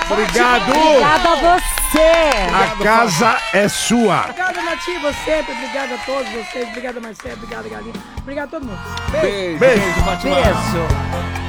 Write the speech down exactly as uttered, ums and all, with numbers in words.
Obrigado. Obrigada a você. A casa é sua. Obrigada, Natinha, você. Obrigada a todos vocês. Obrigada, Marcelo. Obrigada, Galinha. Obrigado a todo mundo. Beijo, beijo, beijo.